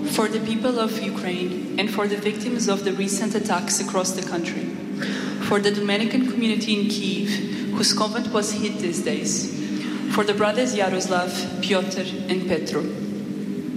for the people of Ukraine and for the victims of the recent attacks across the country, for the Dominican community in Kyiv, whose convent was hit these days, for the brothers Yaroslav, Piotr, and Petro,